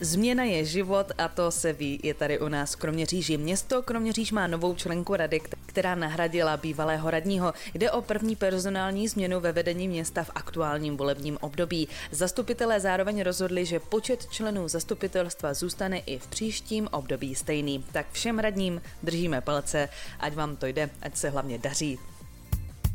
Změna je život a to se ví i tady u nás v Kroměříži. Město Kroměříž má novou členku rady, která nahradila bývalého radního. Jde o první personální změnu ve vedení města v aktuálním volebním období. Zastupitelé zároveň rozhodli, že počet členů zastupitelstva zůstane i v příštím období stejný. Tak všem radním držíme palce, ať vám to jde, ať se hlavně daří.